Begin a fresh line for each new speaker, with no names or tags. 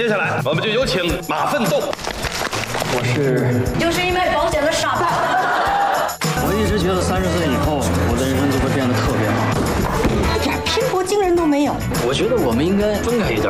接下来我们就有请马奋斗。
就是因为保险的傻蛋。
我一直觉得30岁以后，我的人生就会变得特别好，
一点拼搏精神都没有。
我觉得我们应该分开一点